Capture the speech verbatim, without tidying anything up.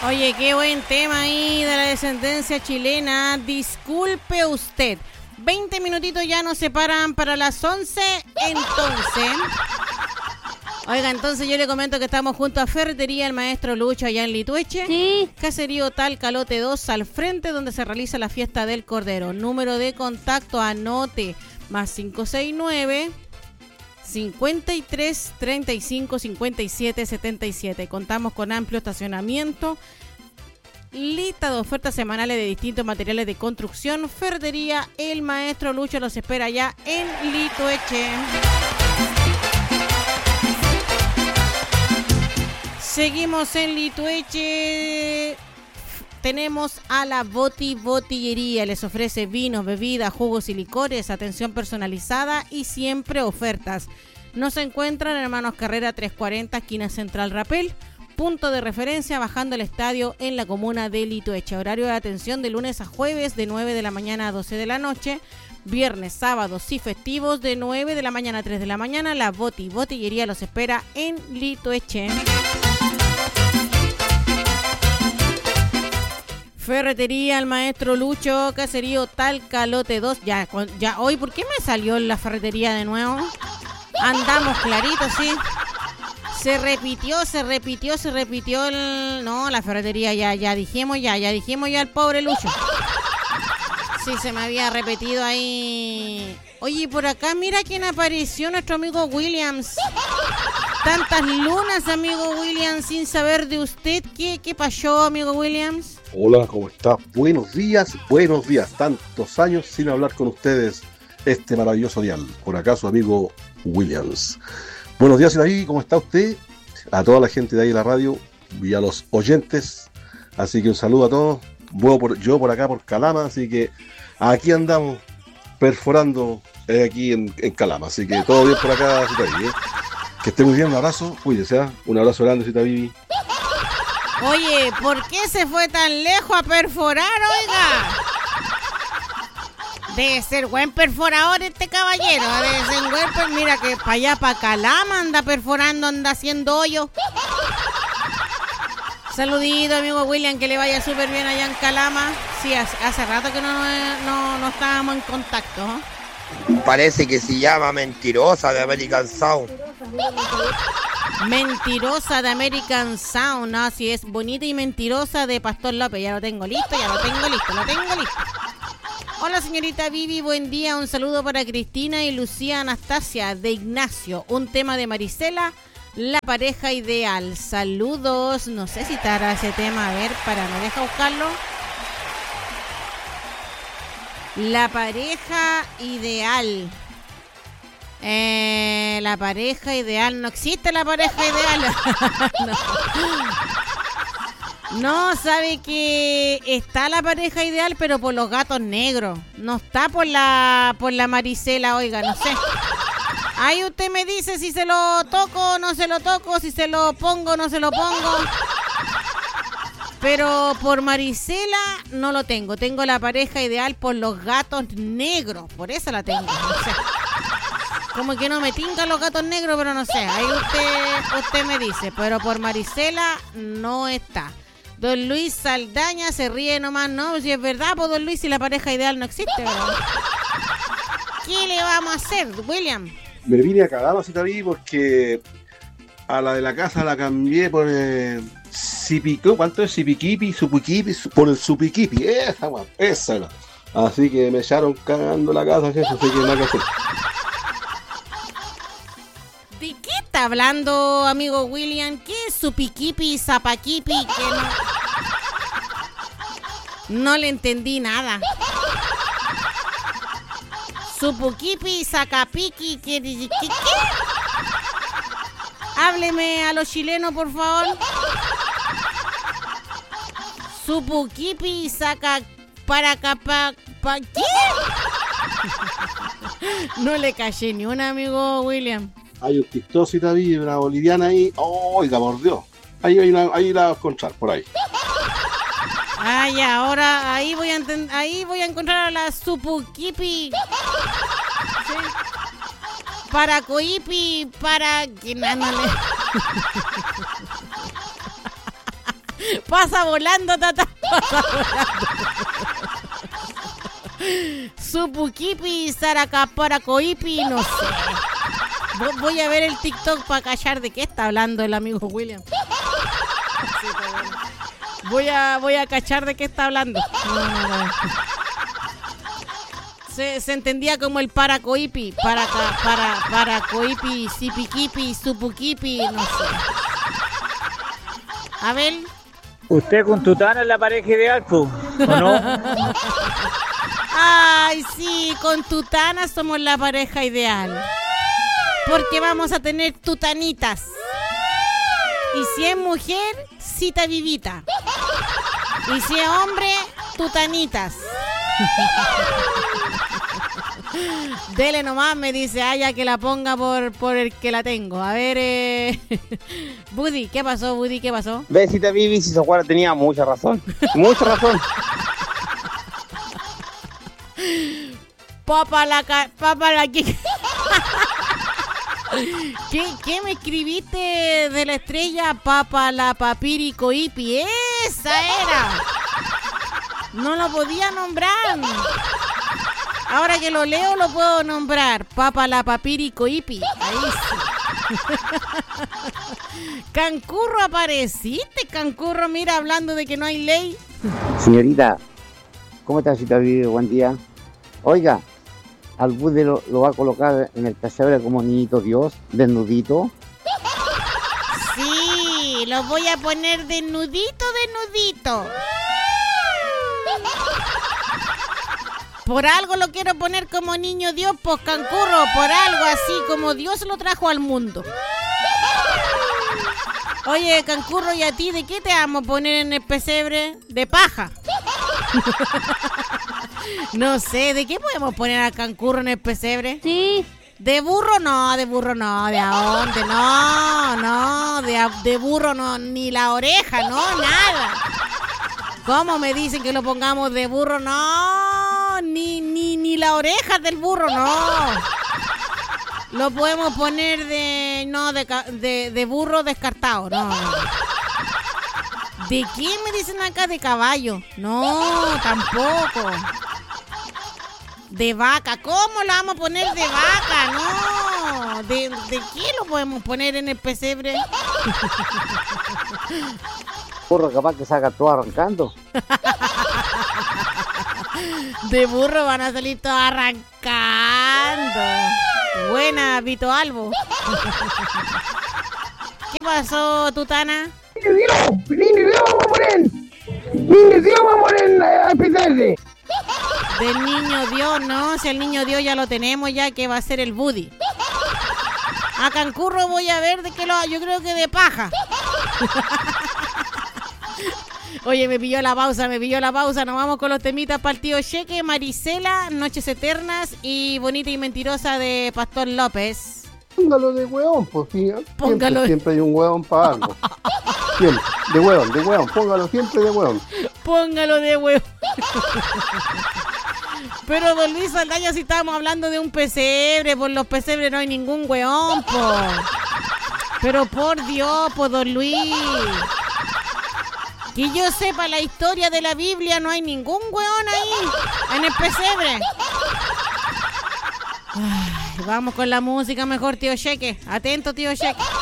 Oye, qué buen tema ahí de la descendencia chilena. Disculpe usted. veinte minutitos ya nos separan para las once. Entonces, oiga, entonces yo le comento que estamos junto a Ferretería El Maestro Lucho allá en Litueche. Sí. Caserío Talcalote dos al frente donde se realiza la fiesta del Cordero. Número de contacto, anote, más cinco seis nueve, cincuenta y tres, treinta y cinco, cincuenta y siete, setenta y siete. Contamos con amplio estacionamiento, lista de ofertas semanales de distintos materiales de construcción. Ferretería El Maestro Lucho los espera allá en Litueche. Seguimos en Litueche. Tenemos a la Boti Botillería. Les ofrece vinos, bebidas, jugos y licores, atención personalizada y siempre ofertas. Nos encuentran en Hermanos Carrera trescientos cuarenta, esquina Central Rapel. Punto de referencia bajando el estadio en la comuna de Litueche. Horario de atención de lunes a jueves de nueve de la mañana a doce de la noche. Viernes, sábados y festivos de nueve de la mañana a tres de la mañana. La Boti Botillería los espera en Litueche. Ferretería El Maestro Lucho, Caserío Talcalote dos. Ya, ya hoy, ¿por qué me salió la ferretería de nuevo? Andamos claritos, sí. Se repitió, se repitió, se repitió el... No, la ferretería ya, ya dijimos ya, ya dijimos ya el pobre Lucho. Sí, se me había repetido ahí. Oye, por acá mira quién apareció, nuestro amigo Williams. Tantas lunas, amigo Williams, sin saber de usted. ¿Qué, qué pasó, amigo Williams? Hola, ¿cómo está? Buenos días, buenos días. Tantos años sin hablar con ustedes, este maravilloso dial. Por acá su amigo Williams. Buenos días, David, ¿cómo está usted? A toda la gente de ahí en la radio y a los oyentes. Así que un saludo a todos. Yo por, yo por acá, por Calama, así que aquí andamos perforando eh, aquí en, en Calama. Así que todo bien por acá, David, ¿eh? Que esté muy bien, un abrazo, cuídese, ¿eh? Un abrazo grande, Cita Vivi. Oye, ¿por qué se fue tan lejos a perforar, oiga? Debe ser buen perforador este caballero. Debe ser buen, pues mira que para allá, para Calama, anda perforando, anda haciendo hoyo. Saludito, amigo William, que le vaya súper bien allá en Calama. Sí, hace, hace rato que no, no, no estábamos en contacto, ¿eh? Parece que se llama Mentirosa de American Sound. Mentirosa de American Sound, no, si es bonita y mentirosa de Pastor López. Ya lo tengo listo, ya lo tengo listo, lo tengo listo. Hola señorita Vivi, buen día, un saludo para Cristina y Lucía Anastasia de Ignacio. Un tema de Marisela, la pareja ideal. Saludos, no sé si estará ese tema, a ver, para, ¿me deja buscarlo? La pareja ideal. Eh, la pareja ideal. No existe la pareja ideal. no. no, sabe que está la pareja ideal, pero por los gatos negros. No está por la por la Marisela, oiga, no sé. Ahí usted me dice si se lo toco o no se lo toco, si se lo pongo o no se lo pongo. Pero por Marisela no lo tengo. Tengo la pareja ideal por los gatos negros. Por eso la tengo. No sé. Como que no me tincan los gatos negros, pero no sé. Ahí usted, usted me dice. Pero por Marisela no está. Don Luis Saldaña se ríe nomás. No, si es verdad, pues don Luis, si la pareja ideal no existe, ¿verdad? ¿Qué le vamos a hacer, William? Me vine a Calama, si te vi, porque a la de la casa la cambié por... Eh... Sipico, ¿cuánto es? Sipiquipi, Supiquipi, por el Supiquipi, esa, man, esa era. Así que me echaron cagando la casa, eso, así que nada que hacer. ¿De qué está hablando, amigo William? ¿Qué es Supiquipi, Zapaquipi? Que no... no le entendí nada. Supuquipi, Zacapiqui, ¿qué? ¿Qué? ¿Qué? Hábleme a los chilenos, por favor. Supuquipi, saca para capa, pa, ¿qué? No le callé ni un amigo William. Hay un TikTokcita ahí, una boliviana ahí. Oh, oiga, por Dios. Ahí, ahí, ahí la voy a encontrar, por ahí. Ah, ya, ahora ahí voy a enten- ahí voy a encontrar a la Supuquipi. ¿Sí? Para Coipi, para que nada le... Pasa volando, tata. Pasa volando. Supukipi, Saracaparacoipi, no sé. Voy a ver el TikTok para callar de qué está hablando el amigo William. Sí, bueno. Voy a, voy a cachar de qué está hablando. No, no, no. Se, se entendía como el paracoipi, para para paracoipi, sipiquipi, supuquipi, no sé. A ver. Usted con Tutana es la pareja ideal, ¿o no? Ay, sí, con Tutana somos la pareja ideal. Porque vamos a tener tutanitas. Y si es mujer, cita vivita. Y si es hombre, tutanitas. Dele nomás, me dice, ah, ya que la ponga por, por el que la tengo. A ver, eh... Buddy, ¿qué pasó, Buddy? ¿Qué pasó? Besita Vivi, si Sojuara tenía mucha razón. Mucha razón. Papa la ca... Papa la que... ¿Qué, ¿Qué me escribiste de la estrella? Papa la papiricoipi. Esa era. No lo podía nombrar. Ahora que lo leo lo puedo nombrar. Papa la papiricoipi. Ahí sí. Cancurro, apareciste, Cancurro. Mira, hablando de que no hay ley. Señorita, ¿cómo está, Cita Vivi? Buen día. Oiga, al Buddy lo, lo va a colocar en el pesebre como niñito Dios, desnudito. Sí, lo voy a poner desnudito, desnudito. Por algo lo quiero poner como niño Dios, pues Cancurro, por algo así como Dios lo trajo al mundo. Oye, Cancurro, ¿y a ti de qué te vamos a poner en el pesebre? ¿De paja? No sé, ¿de qué podemos poner a Cancurro en el pesebre? Sí. ¿De burro? No, de burro no, ¿de a dónde? No, no, de, a, de burro no, ni la oreja, no, nada. ¿Cómo me dicen que lo pongamos de burro? No, ni, ni, ni la oreja del burro, no. Lo podemos poner de, no, de, de, de burro descartado, no. ¿De qué me dicen acá? De caballo. No, tampoco. De vaca. ¿Cómo la vamos a poner de vaca? No. ¿De, de qué lo podemos poner en el pesebre? Burro capaz que salga todo arrancando. De burro van a salir todos arrancando. Buena, Vito Albo. ¿Qué pasó, Tutana? ¡Niño Dios! ¡Niño Dios va a morir! ¡Niño Dios va a morir al pesebre! Del niño Dios, no, si el niño Dios ya lo tenemos ya, que va a ser el Buddy. A Cancurro voy a ver de qué lo... Yo creo que de paja. Oye, me pilló la pausa, me pilló la pausa. Nos vamos con los temitas para el tío Cheque, Marisela, Noches Eternas y Bonita y Mentirosa de Pastor López. Póngalo de hueón, pues sí. Póngalo. Siempre, siempre hay un hueón para algo. Siempre, de hueón, de hueón. Póngalo siempre de hueón. Póngalo de hueón. Pero don Luis Saldaña, si estábamos hablando de un pesebre, por los pesebres no hay ningún hueón, po. Pero por Dios, po, don Luis. Que yo sepa la historia de la Biblia, no hay ningún hueón ahí, en el pesebre. Ay, vamos con la música mejor, tío Cheque. Atento, tío Cheque.